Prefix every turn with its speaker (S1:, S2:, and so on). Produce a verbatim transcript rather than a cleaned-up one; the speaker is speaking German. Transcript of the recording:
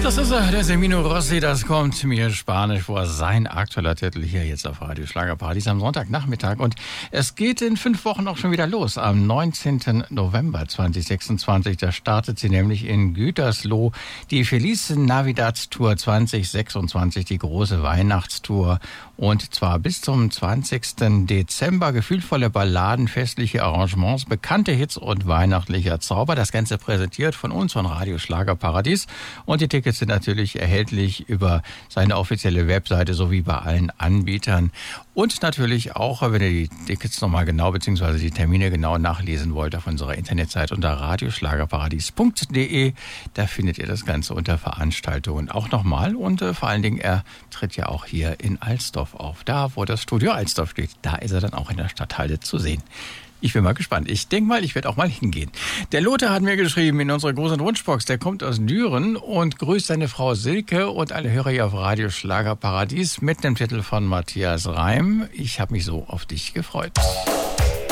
S1: Das ist er, der Semino Rossi, das kommt mir Spanisch vor. Sein aktueller Titel hier jetzt auf Radio Schlagerparadies am Sonntagnachmittag. Und es geht in fünf Wochen auch schon wieder los. Am neunzehnten November zweitausendsechsundzwanzig, da startet sie nämlich in Gütersloh die Feliz Navidad Tour zweitausendsechsundzwanzig, die große Weihnachtstour. Und zwar bis zum zwanzigsten Dezember. Gefühlvolle Balladen, festliche Arrangements, bekannte Hits und weihnachtlicher Zauber. Das Ganze präsentiert von uns, von Radio Schlagerparadies. Und die Tickets sind natürlich erhältlich über seine offizielle Webseite sowie bei allen Anbietern. Und natürlich auch, wenn ihr die Tickets nochmal genau bzw. die Termine genau nachlesen wollt, auf unserer Internetseite unter radioschlagerparadies punkt de. Da findet ihr das Ganze unter Veranstaltungen auch nochmal. Und äh, vor allen Dingen, er tritt ja auch hier in Alsdorf auf. Da, wo das Studio Alsdorf steht, da ist er dann auch in der Stadthalle zu sehen. Ich bin mal gespannt. Ich denke mal, ich werde auch mal hingehen. Der Lothar hat mir geschrieben in unserer großen Wunschbox, der kommt aus Düren und grüßt seine Frau Silke und alle Hörer hier auf Radio Schlagerparadies mit dem Titel von Matthias Reim. Ich habe mich so auf dich gefreut.